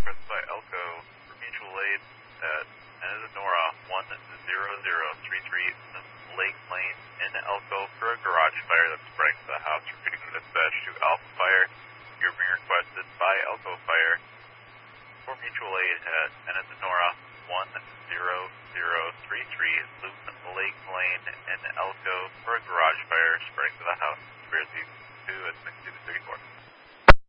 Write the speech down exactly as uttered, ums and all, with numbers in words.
requested by Elko for mutual aid at Anadnora one zero zero three three Lake Lane in Elko for a garage fire that's spreading to the house. Repeating the dispatch to Alpha Fire. You're being requested by Elko Fire for mutual aid at Anadnora one zero zero three three Lake Lane in Elko for a garage fire spreading to the house. Conspiracy two at sixty to thirty-four.